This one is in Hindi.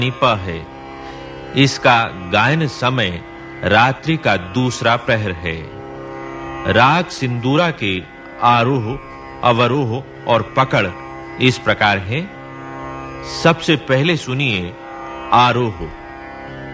प है। इसका गायन समय रात्रि का दूसरा प्रहर है। राग सिंदूरा के आरोह, अवरोह और पकड़ इस प्रकार है। सबसे पहले सुनिए आरोह।